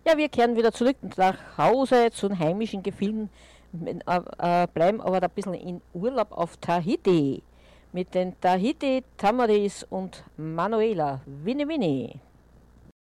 Ja, wir kehren wieder zurück nach Hause zu den heimischen Gefilden, bleiben aber ein bisschen in Urlaub auf Tahiti mit den Tahiti Tamaris und Manuela Winnie Winnie.